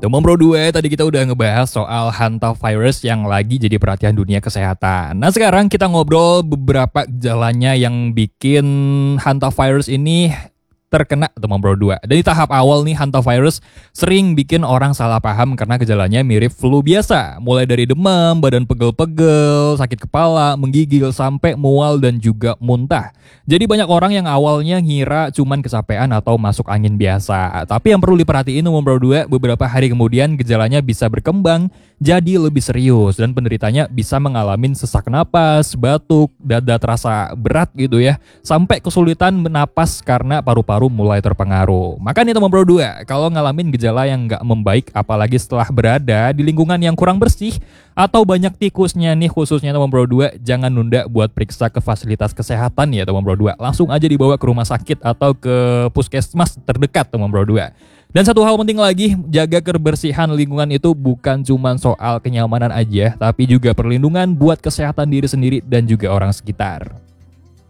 Teman Bro 2, tadi kita udah ngebahas soal hantavirus yang lagi jadi perhatian dunia kesehatan. Nah sekarang kita ngobrol beberapa gejalanya yang bikin hantavirus ini terkena teman Bro 2. Dan di tahap awal nih hantavirus sering bikin orang salah paham karena gejalanya mirip flu biasa. Mulai dari demam, badan pegel-pegel, sakit kepala, menggigil, sampai mual dan juga muntah. Jadi banyak orang yang awalnya ngira cuman kecapean atau masuk angin biasa. Tapi yang perlu diperhatiin teman Bro 2, beberapa hari kemudian gejalanya bisa berkembang jadi lebih serius dan penderitanya bisa mengalami sesak napas, batuk, dada terasa berat gitu ya, sampai kesulitan bernapas karena paru-paru mulai terpengaruh. Makanya teman Bro 2, kalau ngalamin gejala yang nggak membaik, apalagi setelah berada di lingkungan yang kurang bersih atau banyak tikusnya nih khususnya teman Bro 2, jangan nunda buat periksa ke fasilitas kesehatan ya teman Bro 2. Langsung aja dibawa ke rumah sakit atau ke puskesmas terdekat teman Bro 2. Dan satu hal penting lagi, jaga kebersihan lingkungan itu bukan cuma soal kenyamanan aja, tapi juga perlindungan buat kesehatan diri sendiri dan juga orang sekitar.